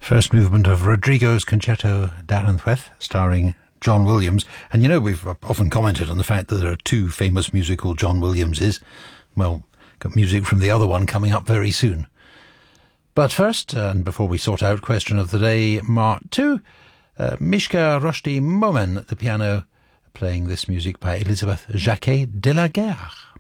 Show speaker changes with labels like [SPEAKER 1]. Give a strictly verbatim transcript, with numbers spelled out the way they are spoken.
[SPEAKER 1] First movement of Rodrigo's Concerto d'Aranjuez, starring John Williams. And you know, we've often commented on the fact that there are two famous musical John Williamses. Well, got music from the other one coming up very soon. But first, and before we sort out question of the day, Mark two, uh, Mishka Roshdi Momen at the piano, playing this music by Elisabeth Jacquet de la Guerre.